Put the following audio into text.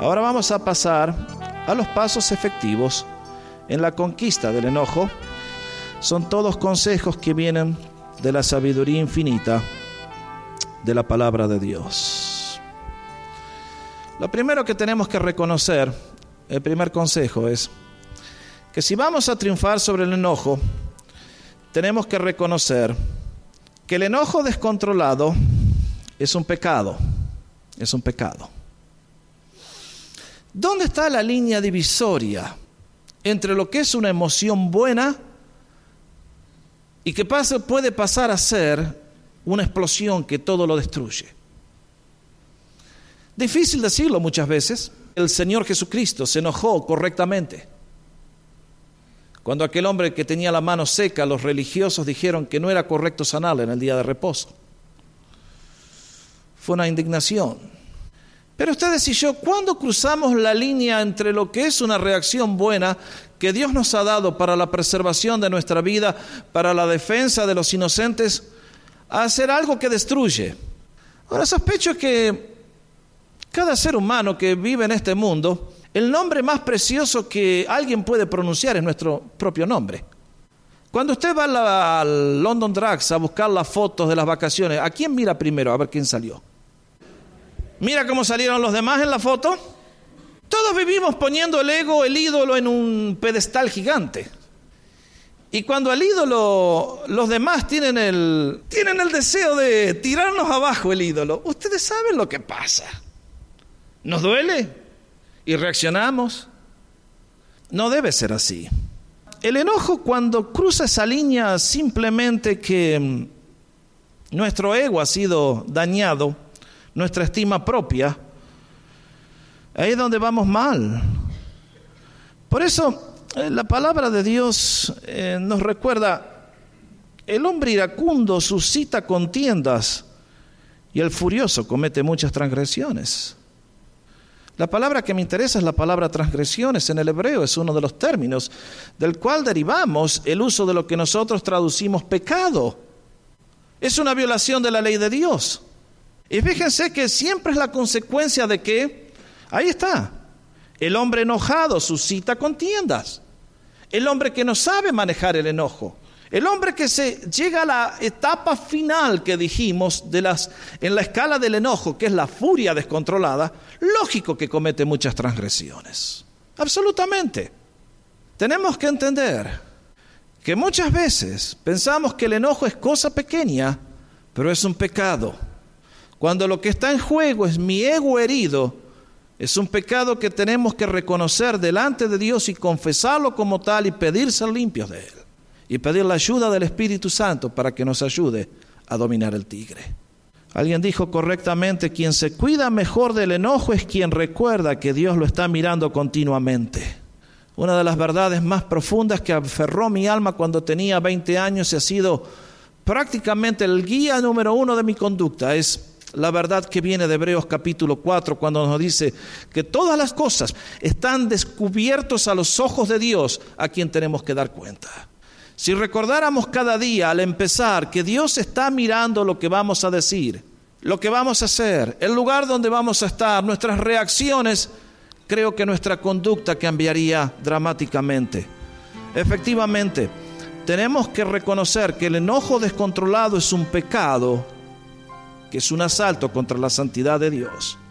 Ahora vamos a pasar a los pasos efectivos en la conquista del enojo. Son todos consejos que vienen de la sabiduría infinita de la palabra de Dios. Lo primero que tenemos que reconocer, el primer consejo es que si vamos a triunfar sobre el enojo, tenemos que reconocer que el enojo descontrolado es un pecado. Es un pecado. ¿Dónde está la línea divisoria entre lo que es una emoción buena y que puede pasar a ser una explosión que todo lo destruye? Difícil decirlo muchas veces. El Señor Jesucristo se enojó correctamente. Cuando aquel hombre que tenía la mano seca, los religiosos dijeron que no era correcto sanarle en el día de reposo. Fue una indignación. Pero ustedes y yo, ¿cuándo cruzamos la línea entre lo que es una reacción buena que Dios nos ha dado para la preservación de nuestra vida, para la defensa de los inocentes, a hacer algo que destruye? Ahora, sospecho que cada ser humano que vive en este mundo, el nombre más precioso que alguien puede pronunciar es nuestro propio nombre. Cuando usted va al London Drugs a buscar las fotos de las vacaciones, ¿a quién mira primero? A ver quién salió. Mira cómo salieron los demás en la foto. Todos vivimos poniendo el ego, el ídolo, en un pedestal gigante. Y cuando al ídolo, los demás tienen el deseo de tirarnos abajo el ídolo, ustedes saben lo que pasa. ¿Nos duele? ¿Y reaccionamos? No debe ser así. El enojo, cuando cruza esa línea simplemente que nuestro ego ha sido dañado, nuestra estima propia, ahí es donde vamos mal. Por eso la palabra de Dios nos recuerda: el hombre iracundo suscita contiendas y el furioso comete muchas transgresiones. La palabra que me interesa es la palabra transgresiones. En el hebreo es uno de los términos del cual derivamos el uso de lo que nosotros traducimos pecado. Es una violación de la ley de Dios. Y fíjense que siempre es la consecuencia de que, ahí está, el hombre enojado suscita contiendas. El hombre que no sabe manejar el enojo. El hombre que se llega a la etapa final que dijimos en la escala del enojo, que es la furia descontrolada, lógico que comete muchas transgresiones. Absolutamente. Tenemos que entender que muchas veces pensamos que el enojo es cosa pequeña, pero es un pecado. Cuando lo que está en juego es mi ego herido, es un pecado que tenemos que reconocer delante de Dios y confesarlo como tal y pedir ser limpios de él. Y pedir la ayuda del Espíritu Santo para que nos ayude a dominar el tigre. Alguien dijo correctamente: quien se cuida mejor del enojo es quien recuerda que Dios lo está mirando continuamente. Una de las verdades más profundas que aferró mi alma cuando tenía 20 años y ha sido prácticamente el guía número 1 de mi conducta es la verdad que viene de Hebreos capítulo 4, cuando nos dice que todas las cosas están descubiertos a los ojos de Dios, a quien tenemos que dar cuenta. Si recordáramos cada día al empezar que Dios está mirando lo que vamos a decir, lo que vamos a hacer, el lugar donde vamos a estar, nuestras reacciones, creo que nuestra conducta cambiaría dramáticamente. Efectivamente, tenemos que reconocer que el enojo descontrolado es un pecado, que es un asalto contra la santidad de Dios.